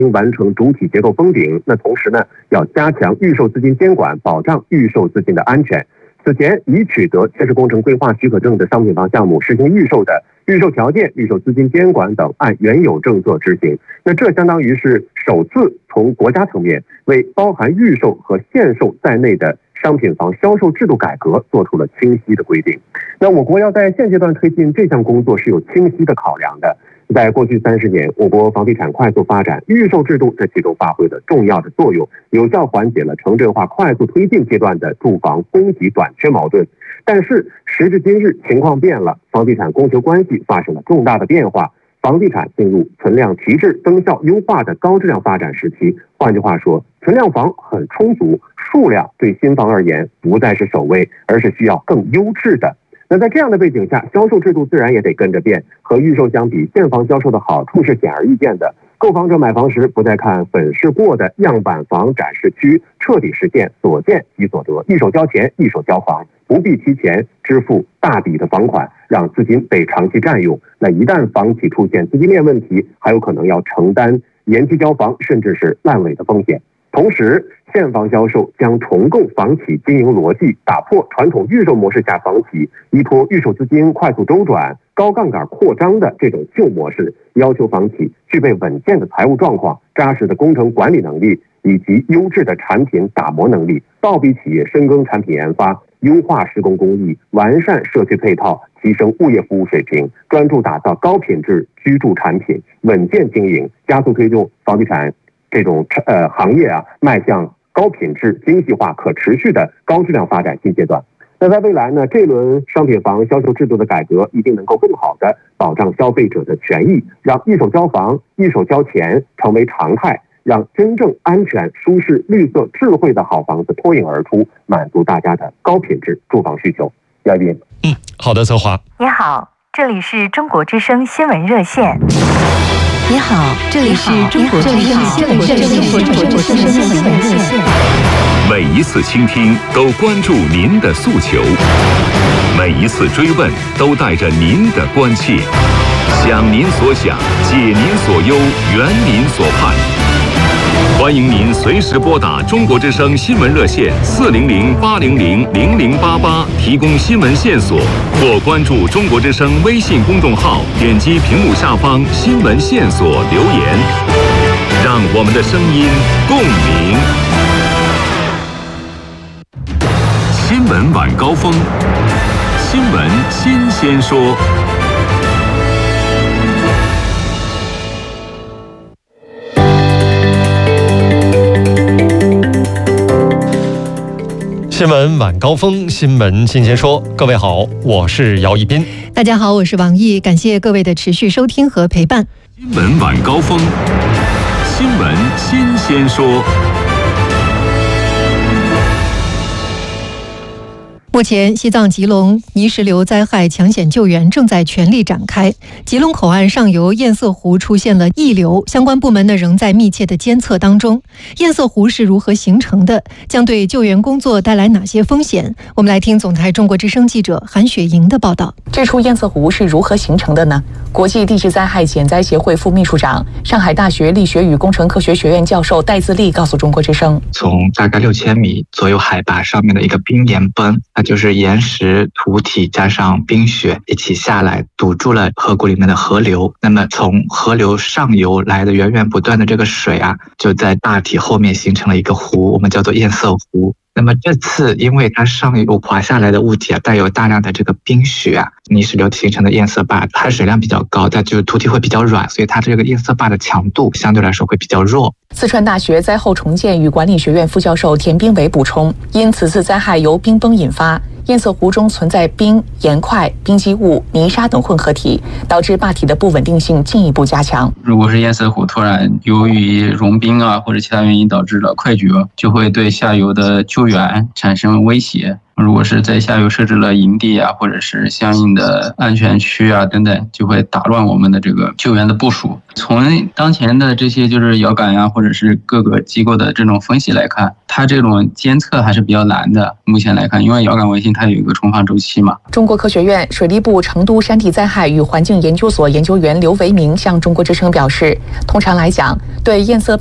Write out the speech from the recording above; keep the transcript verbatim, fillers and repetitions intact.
完成主体结构封顶。那同时呢，要加强预售资金监管，保障预售资金的安全。此前已取得建设工程规划许可证的商品房项目实行预售的，预售条件、预售资金监管等按原有政策执行。那这相当于是首次从国家层面为包含预售和限售在内的商品房销售制度改革做出了清晰的规定。那我国要在现阶段推进这项工作是有清晰的考量的。在过去三十年，我国房地产快速发展，预售制度在其中发挥了重要的作用，有效缓解了城镇化快速推进阶段的住房供给短缺矛盾。但是时至今日，情况变了，房地产供求关系发生了重大的变化，房地产进入存量提质、增效优化的高质量发展时期。换句话说，存量房很充足，数量对新房而言不再是首位，而是需要更优质的。那在这样的背景下，销售制度自然也得跟着变。和预售相比，现房销售的好处是显而易见的。购房者买房时不再看粉饰过的样板房展示区，彻底实现所见即所得，一手交钱一手交房，不必提前支付大笔的房款，让资金被长期占用。那一旦房企出现资金链问题，还有可能要承担延期交房甚至是烂尾的风险。同时，现房销售将重构房企经营逻辑，打破传统预售模式下房企依托预售资金快速周转、高杠杆扩张的这种旧模式，要求房企具备稳健的财务状况、扎实的工程管理能力以及优质的产品打磨能力，倒逼企业深耕产品研发，优化施工工艺，完善社区配套，提升物业服务水平，专注打造高品质居住产品，稳健经营，加速推动房地产这种呃行业啊迈向高品质、精细化、可持续的高质量发展新阶段。那在未来呢，这轮商品房销售制度的改革一定能够更好的保障消费者的权益，让一手交房、一手交钱成为常态，让真正安全、舒适、绿色、智慧的好房子脱颖而出，满足大家的高品质住房需求。姚斌， 嗯，好的，泽华。 你好，这里是中国之声新闻热线。 你好，这里是中国之声新闻热线。 每一次倾听都关注您的诉求，每一次追问都带着您的关切，想您所想，解您所忧，圆您所盼。欢迎您随时拨打中国之声新闻热线四零零八零零零零八八提供新闻线索，或关注中国之声微信公众号，点击屏幕下方新闻线索留言，让我们的声音共鸣。新闻晚高峰，新闻新鲜说。 新闻晚高峰，新闻新鲜说。各位好，我是姚一斌。 大家好，我是王毅。感谢各位的持续收听和陪伴。 新闻晚高峰，新闻新鲜说。 目前，西藏吉隆泥石流灾害抢险救援正在全力展开。吉隆口岸上游堰塞湖出现了溢流，相关部门呢仍在密切的监测当中。堰塞湖是如何形成的？将对救援工作带来哪些风险？我们来听总台中国之声记者韩雪莹的报道。 这处堰塞湖是如何形成的呢？国际地质灾害减灾协会副秘书长、上海大学力学与工程科学学院教授戴自立告诉中国之声： 从大概六千米左右海拔上面的一个冰岩崩，它就是岩石、土体加上冰雪一起下来，堵住了河谷里面的河流。那么从河流上游来的源源不断的这个水啊，就在大体后面形成了一个湖，我们叫做堰塞湖。那么这次因为它上游滑下来的物体啊，带有大量的这个冰雪啊，泥石流形成的堰塞坝含水量比较高，但就是土体会比较软，所以它这个堰塞坝的强度相对来说会比较弱。 四川大学灾后重建与管理学院副教授田斌伟补充，因此次灾害由冰崩引发，堰塞湖中存在冰、岩块、冰积物、泥沙等混合体，导致坝体的不稳定性进一步加强。 如果是堰塞湖突然由于融冰啊或者其他原因导致了溃决，就会对下游的救援产生威胁。 如果是在下游设置了营地啊，或者是相应的安全区啊等等，就会打乱我们的这个救援的部署。从当前的这些就是遥感啊，或者是各个机构的这种分析来看，它这种监测还是比较难的。目前来看，因为遥感卫星它有一个重放周期嘛。 中国科学院水利部成都山地灾害与环境研究所研究员刘维明向中国之声表示，通常来讲，对堰塞